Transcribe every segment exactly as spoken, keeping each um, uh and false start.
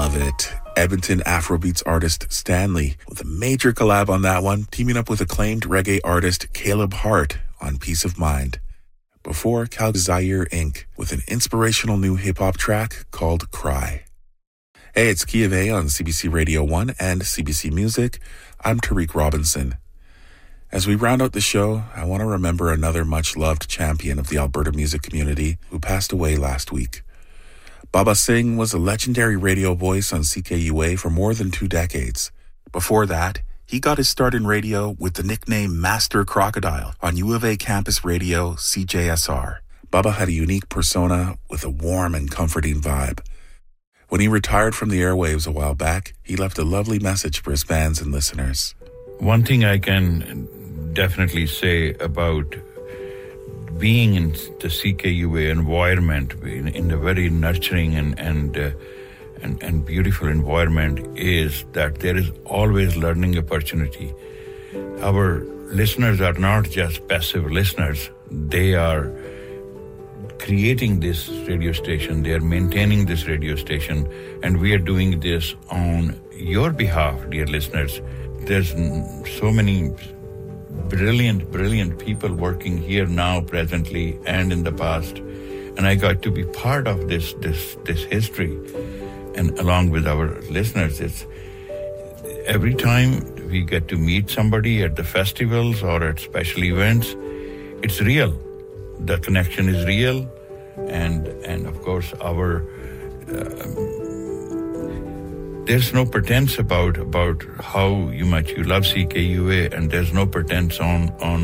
love it. Edmonton Afrobeats artist Stanley with a major collab on that one, teaming up with acclaimed reggae artist Caleb Hart on Peace of Mind. Before, Cal Zaire Incorporated with an inspirational new hip-hop track called Cry. Hey, it's Key of A on C B C Radio one and C B C Music. I'm Tariq Robinson. As we round out the show, I want to remember another much-loved champion of the Alberta music community who passed away last week. Baba Singh was a legendary radio voice on C K U A for more than two decades. Before that, he got his start in radio with the nickname Master Crocodile on U of A campus radio C J S R. Baba had a unique persona with a warm and comforting vibe. When he retired from the airwaves a while back, he left a lovely message for his fans and listeners. One thing I can definitely say about being in the C K U A environment, in, in a very nurturing and and, uh, and and beautiful environment, is that there is always learning opportunity. Our listeners are not just passive listeners; they are creating this radio station. They are maintaining this radio station, and we are doing this on your behalf, dear listeners. There's so many brilliant, brilliant people working here now, presently, and in the past. And I got to be part of this this this history. And along with our listeners, it's every time we get to meet somebody at the festivals or at special events, it's real. The connection is real. And, and of course, our... Uh, There's no pretense about about how you much you love C K U A, and there's no pretense on on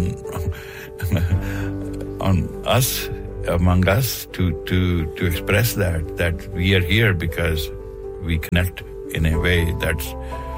on us among us to to to express that that we are here because we connect in a way that's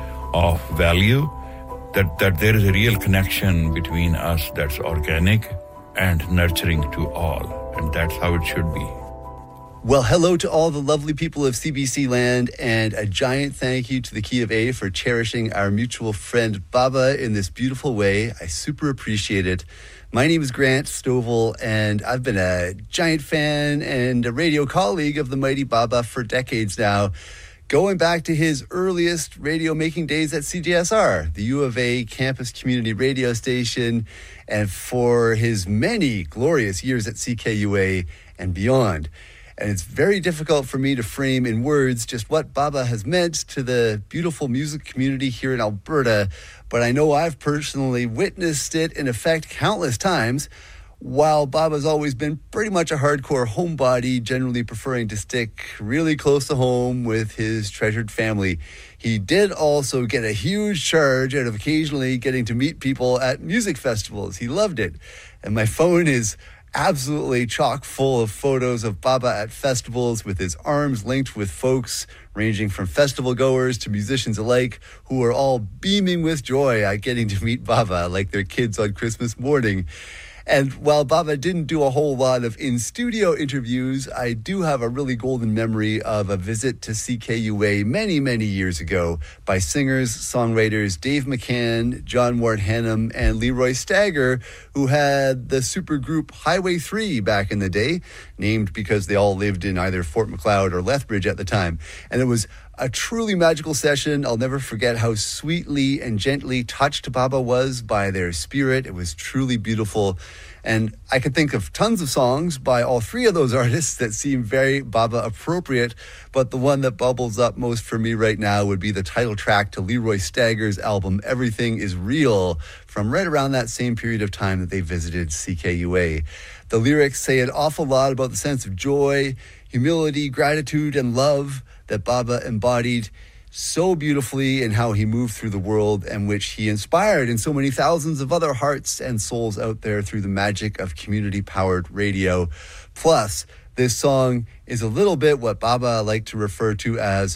of value. That that there is a real connection between us that's organic and nurturing to all, and that's how it should be. Well, hello to all the lovely people of C B C land, and a giant thank you to the Key of A for cherishing our mutual friend Baba in this beautiful way. I super appreciate it. My name is Grant Stovall, and I've been a giant fan and a radio colleague of the mighty Baba for decades now, going back to his earliest radio-making days at C J S R, the U of A campus community radio station, and for his many glorious years at C K U A and beyond. And it's very difficult for me to frame in words just what Baba has meant to the beautiful music community here in Alberta, but I know I've personally witnessed it in effect countless times. While Baba's always been pretty much a hardcore homebody, generally preferring to stick really close to home with his treasured family, he did also get a huge charge out of occasionally getting to meet people at music festivals. He loved it. And my phone is absolutely chock full of photos of Baba at festivals with his arms linked with folks ranging from festival goers to musicians alike who are all beaming with joy at getting to meet Baba like their kids on Christmas morning. And while Baba didn't do a whole lot of in-studio interviews, I do have a really golden memory of a visit to C K U A many, many years ago by singers, songwriters Dave McCann, John Ward Hannum, and Leroy Stagger, who had the supergroup Highway three back in the day, named because they all lived in either Fort Macleod or Lethbridge at the time. And it was a truly magical session. I'll never forget how sweetly and gently touched Baba was by their spirit. It was truly beautiful. And I could think of tons of songs by all three of those artists that seem very Baba appropriate, but the one that bubbles up most for me right now would be the title track to Leroy Stagger's album Everything Is Real, from right around that same period of time that they visited C K U A. The lyrics say an awful lot about the sense of joy, humility, gratitude, and love that Baba embodied so beautifully in how he moved through the world, and which he inspired in so many thousands of other hearts and souls out there through the magic of community-powered radio. Plus, this song is a little bit what Baba liked to refer to as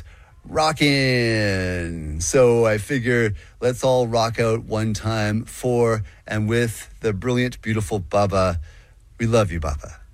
rockin'. So I figure let's all rock out one time for and with the brilliant, beautiful Baba. We love you, Baba.